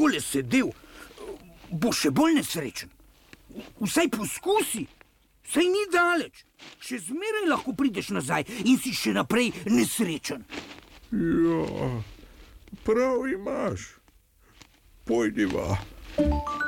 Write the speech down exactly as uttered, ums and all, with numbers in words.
takole sedel, bo še bolj nesrečen. Vsaj poskusi, saj ni daleč. Še zmeraj lahko prideš nazaj in si še naprej nesrečen. Ja, prav imaš. Pojdiva.